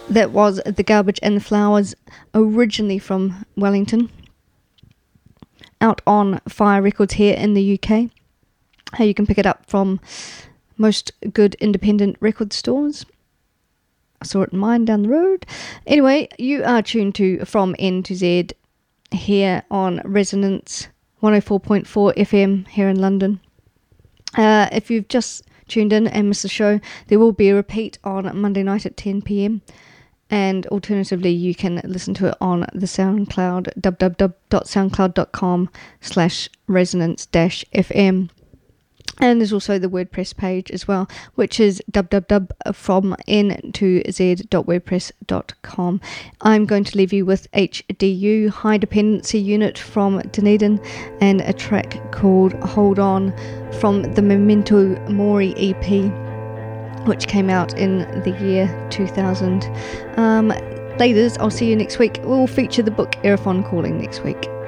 That was The Garbage and the Flowers, originally from Wellington, out on Fire Records here in the UK. You can pick it up from most good independent record stores. I saw it in mine down the road. Anyway, you are tuned to From N to Z here on Resonance 104.4 FM here in London. If you've just tuned in and missed the show, there will be a repeat on Monday night at 10 p.m. And alternatively, you can listen to it on the SoundCloud, www.soundcloud.com/resonance-fm. And there's also the WordPress page as well, which is www.fromn2z.wordpress.com. I'm going to leave you with HDU, High Dependency Unit from Dunedin, and a track called Hold On from the Memento Mori EP, which came out in the year 2000. Ladies, I'll see you next week. We'll feature the book Aerophone Calling next week.